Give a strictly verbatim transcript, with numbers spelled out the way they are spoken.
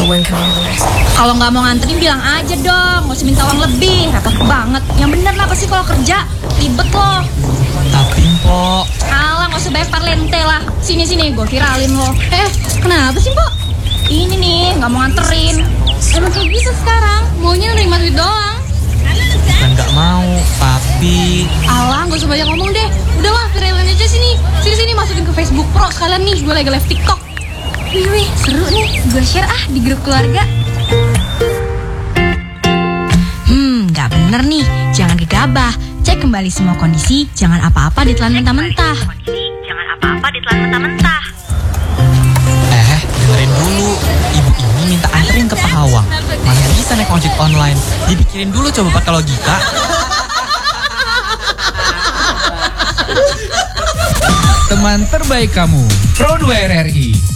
But when can I relax? Kalau nggak mau nganterin bilang aja dong, nggak usah minta uang lebih, repot banget. Yang bener lah pasti kalau kerja ribet loh. Tapi Mpok, Alah nggak usah banyak parlente lah. Sini sini gue viralin lo. Eh kenapa sih Mpok? Ini nih nggak mau nganterin. Emang kayak gitu sekarang, maunya nerima duit doang. bukan nggak mau, tapi Alah nggak usah banyak ngomong deh. Udahlah viralin aja sini. Sini sini masukin ke Facebook Pro sekalian nih. Gue lagi live TikTok. Wih wih seru nih. Gue share ah di grup keluarga. Hmm, nggak bener nih. Jangan gegabah. Cek kembali semua kondisi. Jangan apa-apa ditelan mentah-mentah. Jangan apa-apa ditelan mentah-mentah. eh dengerin dulu. Ibu ini minta anterin ke Pahawang. Mana bisa naik ojek online? Dipikirin dulu coba pakai logika. Teman terbaik kamu, Pro dua R R I.